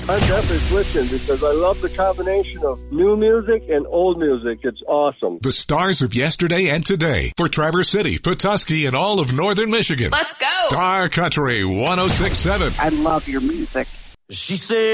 I'm definitely switching because I love the combination of new music and old music. It's awesome. The stars of yesterday and today for Traverse City, Petoskey, and all of northern Michigan. Let's go. Star Country 106.7. I love your music. She said